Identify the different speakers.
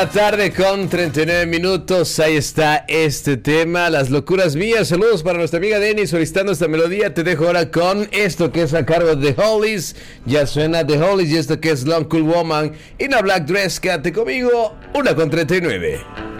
Speaker 1: La tarde con 39 minutos, ahí está este tema, las locuras mías. Saludos para nuestra amiga Denny solicitando esta melodía. Te dejo ahora con esto que es a cargo de The Hollies. Ya suena The Hollies y esto que es Long Cool Woman in a Black Dress. Quédate conmigo, 1:39.